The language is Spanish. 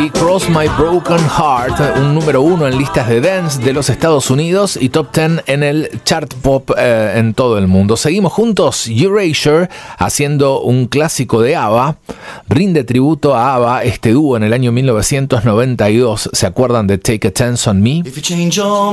Carey, Cross My Broken Heart, un número 1 en listas de dance de los Estados Unidos y top 10 en el chart pop en todo el mundo. Seguimos juntos, Erasure, haciendo un clásico de ABBA. Rinde tributo a ABBA, este dúo en el año 1992. ¿Se acuerdan de Take a Chance on Me?